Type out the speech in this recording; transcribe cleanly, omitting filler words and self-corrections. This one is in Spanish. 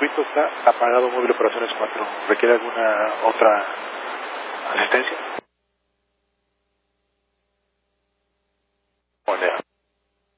circuito está apagado, móvil operaciones 4. ¿Requiere alguna otra asistencia?